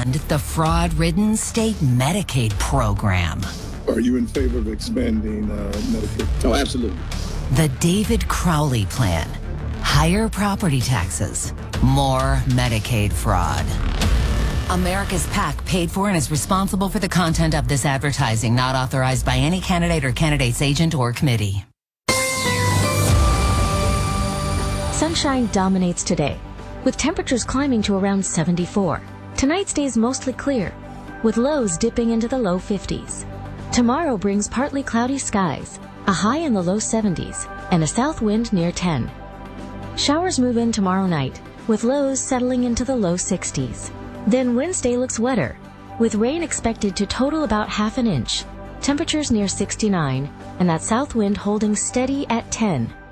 and the fraud-ridden state Medicaid program. Are you in favor of expanding Medicaid? Oh, absolutely. The David Crowley Plan. Higher property taxes, more Medicaid fraud. America's PAC paid for and is responsible for the content of this advertising, not authorized by any candidate or candidate's agent or committee. Sunshine dominates today, with temperatures climbing to around 74. Tonight stays mostly clear, with lows dipping into the low 50s. Tomorrow brings partly cloudy skies, a high in the low 70s, and a south wind near 10. Showers move in tomorrow night, with lows settling into the low 60s. Then Wednesday looks wetter, with rain expected to total about half an inch, temperatures near 69, and that south wind holding steady at 10.